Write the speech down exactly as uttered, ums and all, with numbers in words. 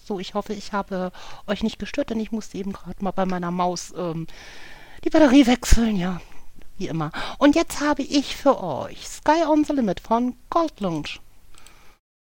So, ich hoffe, ich habe euch nicht gestört, denn ich musste eben gerade mal bei meiner Maus ähm, die Batterie wechseln, ja, wie immer. Und jetzt habe ich für euch Sky on the Limit von Gold Lounge.